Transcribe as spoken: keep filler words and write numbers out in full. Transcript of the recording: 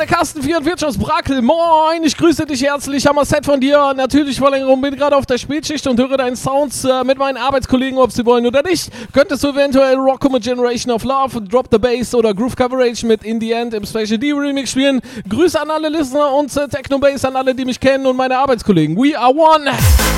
der Carsten vierundvierzig aus Brakel. Moin, ich grüße dich herzlich. Hammer Set von dir. Natürlich Verlängerung. Bin gerade auf der Spätschicht und höre deinen Sounds äh, mit meinen Arbeitskollegen, ob sie wollen oder nicht. Könntest du eventuell Rocko mit Generation of Love, Drop the Bass oder Groove Coverage mit In the End im Special D Remix spielen. Grüße an alle Listener und äh, Techno Bass an alle, die mich kennen und meine Arbeitskollegen. We are one.